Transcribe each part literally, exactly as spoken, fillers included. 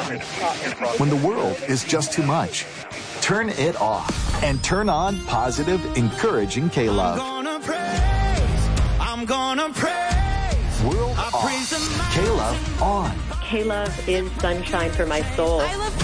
When the world is just too much, turn it off and turn on positive, encouraging K-Love. I'm gonna praise, I'm gonna praise. World I off, K-Love on. K-Love is sunshine for my soul. I love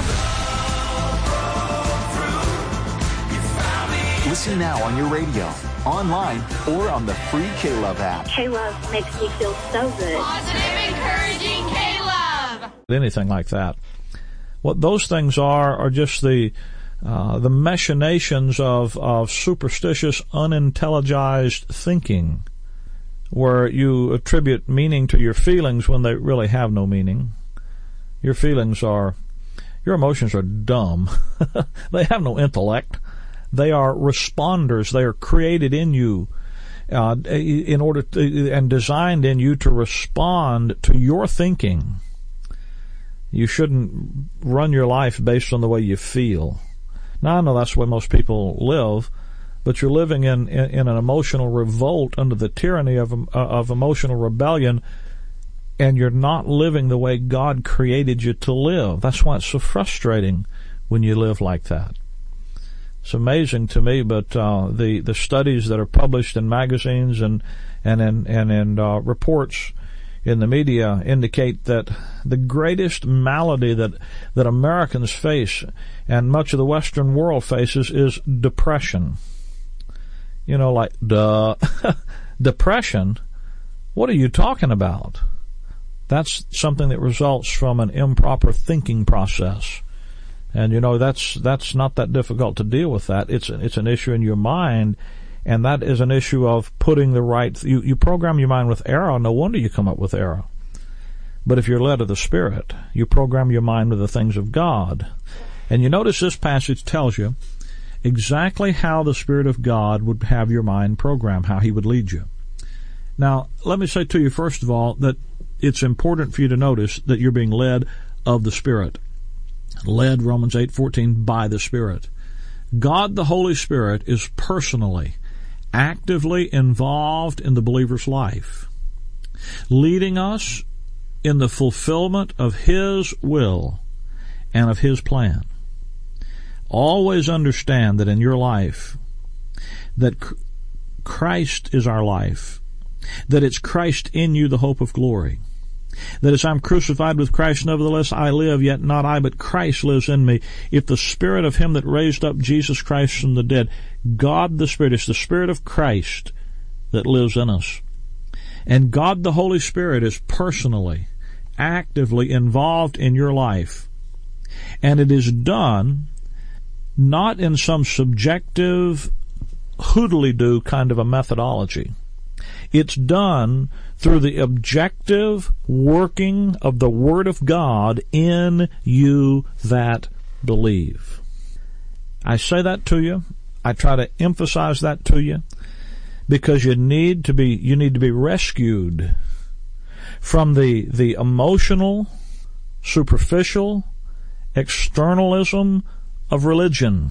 K-Love. Listen now on your radio, online, or on the free K-Love app. K-Love makes me feel so good. Positive, encouraging K-Love. Anything like that. What those things are are just the uh, the machinations of, of superstitious, unintelligized thinking, where you attribute meaning to your feelings when they really have no meaning. Your feelings are, your emotions are dumb. They have no intellect. They are responders. They are created in you uh, in order to, and designed in you to respond to your thinking. You shouldn't run your life based on the way you feel. Now, I know that's the way most people live, but you're living in, in, in an emotional revolt under the tyranny of, uh, of emotional rebellion, and you're not living the way God created you to live. That's why it's so frustrating when you live like that. It's amazing to me, but uh, the, the studies that are published in magazines and, and in, and in uh, reports in the media indicate that the greatest malady that, that Americans face and much of the Western world faces is depression. You know, like, duh. Depression? What are you talking about? That's something that results from an improper thinking process. And, you know, that's that's not that difficult to deal with that. It's, it's an issue in your mind, and that is an issue of putting the right... You, you program your mind with error, no wonder you come up with error. But if you're led of the Spirit, you program your mind with the things of God. And you notice this passage tells you exactly how the Spirit of God would have your mind programmed, how He would lead you. Now, let me say to you, first of all, that it's important for you to notice that you're being led of the Spirit. Led, Romans eight fourteen, by the Spirit. God the Holy Spirit is personally, actively involved in the believer's life, leading us in the fulfillment of His will and of His plan. Always understand that in your life, that Christ is our life, that it's Christ in you, the hope of glory, that as I'm crucified with Christ, nevertheless I live, yet not I, but Christ lives in me. If the Spirit of Him that raised up Jesus Christ from the dead, God the Spirit, it's the Spirit of Christ that lives in us. And God the Holy Spirit is personally, actively involved in your life. And it is done not in some subjective, hoodly-doo kind of a methodology. It's done through the objective working of the Word of God in you that believe. I say that to you. I try to emphasize that to you because you need to be, you need to be rescued from the, the emotional, superficial externalism of religion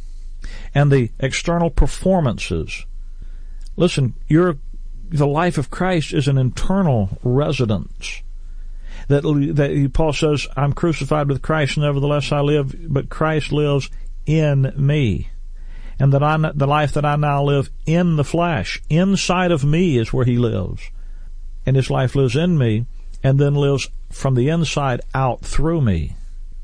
and the external performances. Listen, you're the life of Christ is an internal residence. That, that Paul says, I'm crucified with Christ, nevertheless I live, but Christ lives in me. And that I, the life that I now live in the flesh, inside of me is where He lives. And His life lives in me and then lives from the inside out through me.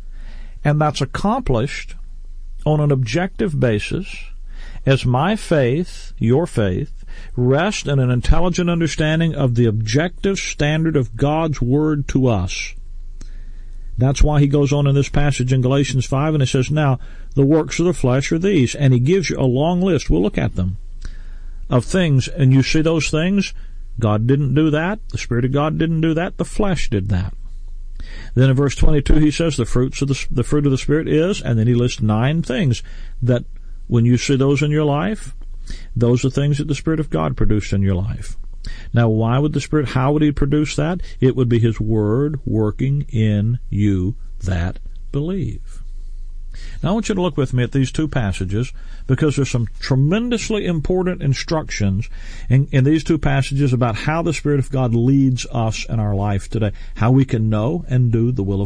And that's accomplished on an objective basis as my faith, your faith, rest in an intelligent understanding of the objective standard of God's Word to us. That's why he goes on in this passage in Galatians five, and he says, now, the works of the flesh are these. And he gives you a long list. We'll look at them. Of things, and you see those things. God didn't do that. The Spirit of God didn't do that. The flesh did that. Then in verse twenty-two, he says, the fruits of the, the fruit of the Spirit is, and then he lists nine things that when you see those in your life, those are things that the Spirit of God produced in your life. Now, why would the Spirit, how would He produce that? It would be His Word working in you that believe. Now, I want you to look with me at these two passages because there's some tremendously important instructions in, in these two passages about how the Spirit of God leads us in our life today, how we can know and do the will of